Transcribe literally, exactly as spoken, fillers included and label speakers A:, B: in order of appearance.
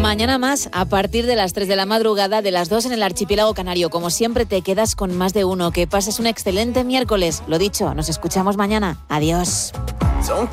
A: Mañana más, a partir de las tres de la madrugada, de las dos en el archipiélago canario. Como siempre, te quedas con más de uno. Que pases un excelente miércoles. Lo dicho, nos escuchamos mañana. Adiós.